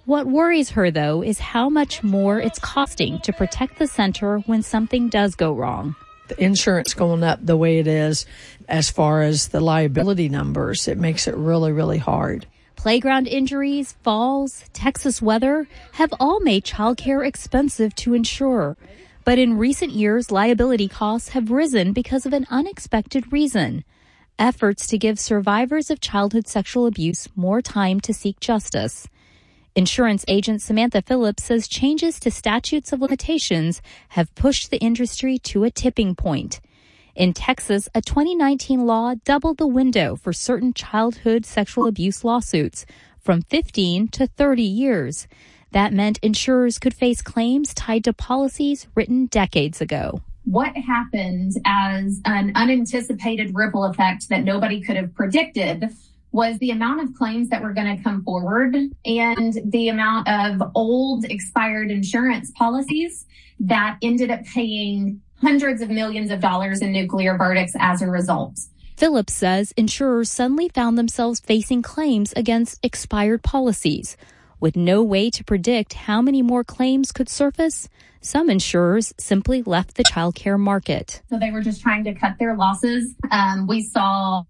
What worries her, though, is how much more it's costing to protect the center when something does go wrong. The insurance going up the way it is, as far as the liability numbers, it makes it really, really hard. Playground injuries, falls, Texas weather have all made childcare expensive to insure. But in recent years, liability costs have risen because of an unexpected reason: efforts to give survivors of childhood sexual abuse more time to seek justice. Insurance agent Samantha Phillips says changes to statutes of limitations have pushed the industry to a tipping point. In Texas, a 2019 law doubled the window for certain childhood sexual abuse lawsuits from 15 to 30 years. That meant insurers could face claims tied to policies written decades ago. What happened as an unanticipated ripple effect that nobody could have predicted was the amount of claims that were going to come forward and the amount of old expired insurance policies that ended up paying hundreds of millions of dollars in nuclear verdicts as a result. Phillips says insurers suddenly found themselves facing claims against expired policies. With no way to predict how many more claims could surface, some insurers simply left the childcare market. So they were just trying to cut their losses. We saw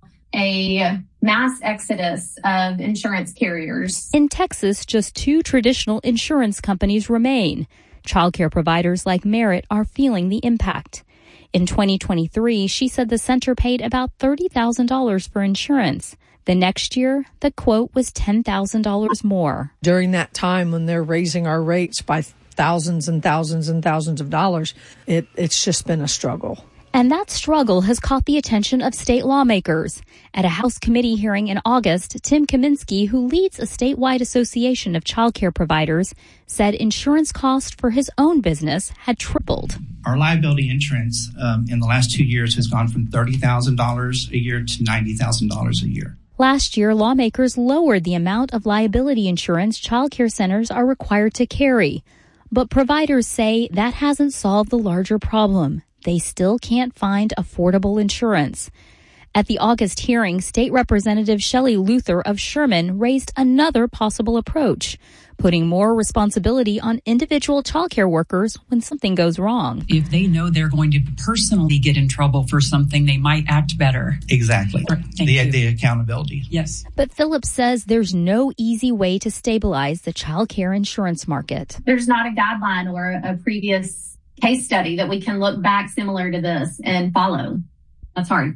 a mass exodus of insurance carriers. In Texas, just 2 traditional insurance companies remain. Childcare providers like Merit are feeling the impact. In 2023, she said the center paid about $30,000 for insurance. The next year, the quote was $10,000 more. During that time when they're raising our rates by thousands and thousands and thousands of dollars, it's just been a struggle. And that struggle has caught the attention of state lawmakers. At a House committee hearing in August, Tim Kaminsky, who leads a statewide association of childcare providers, said insurance costs for his own business had tripled. Our liability insurance in the last 2 years has gone from $30,000 a year to $90,000 a year. Last year, lawmakers lowered the amount of liability insurance childcare centers are required to carry. But providers say that hasn't solved the larger problem. They still can't find affordable insurance. At the August hearing, State Representative Shelley Luther of Sherman raised another possible approach, putting more responsibility on individual childcare workers when something goes wrong. If they know they're going to personally get in trouble for something, they might act better. Exactly. The accountability. Yes. But Phillips says there's no easy way to stabilize the childcare insurance market. There's not a guideline or a previous case study that we can look back similar to this and follow. That's hard.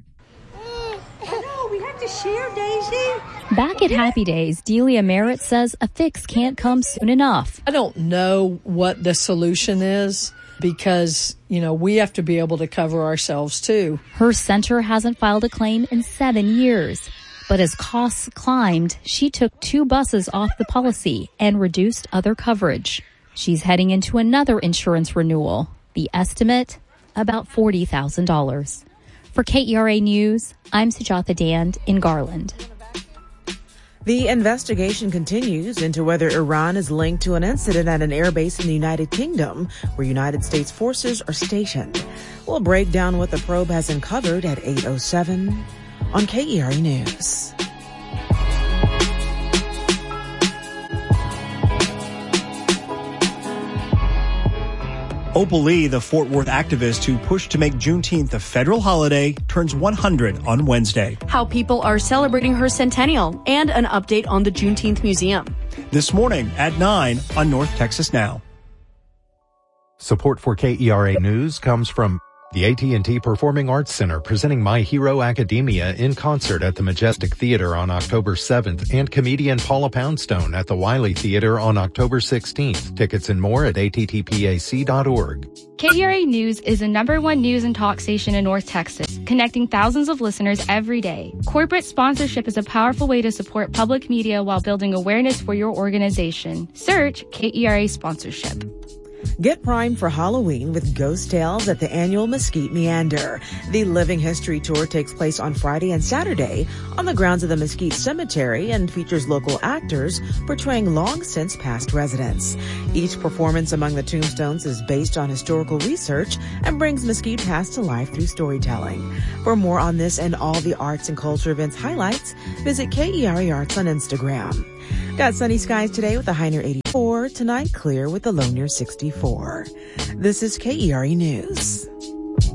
No, we have to share, Daisy. Back at Happy Days, Delia Merritt says a fix can't come soon enough. I don't know what the solution is because, we have to be able to cover ourselves too. Her center hasn't filed a claim in 7 years. But as costs climbed, she took 2 buses off the policy and reduced other coverage. She's heading into another insurance renewal. The estimate, about $40,000. For KERA News, I'm Sujatha Dand in Garland. The investigation continues into whether Iran is linked to an incident at an airbase in the United Kingdom where United States forces are stationed. We'll break down what the probe has uncovered at 8:07 on KERA News. Opal Lee, the Fort Worth activist who pushed to make Juneteenth a federal holiday, turns 100 on Wednesday. How people are celebrating her centennial and an update on the Juneteenth Museum. This morning at 9 on North Texas Now. Support for KERA News comes from the AT&T Performing Arts Center, presenting My Hero Academia in concert at the Majestic Theater on October 7th, and comedian Paula Poundstone at the Wiley Theater on October 16th. Tickets and more at attpac.org. KERA News is the #1 news and talk station in North Texas, connecting thousands of listeners every day. Corporate sponsorship is a powerful way to support public media while building awareness for your organization. Search KERA sponsorship. Get primed for Halloween with Ghost Tales at the annual Mesquite Meander. The Living History Tour takes place on Friday and Saturday on the grounds of the Mesquite Cemetery and features local actors portraying long-since past residents. Each performance among the tombstones is based on historical research and brings Mesquite past to life through storytelling. For more on this and all the arts and culture events highlights, visit KERA Arts on Instagram. Got sunny skies today with a high near 84. Tonight, clear with a low near 64. This is KERE News.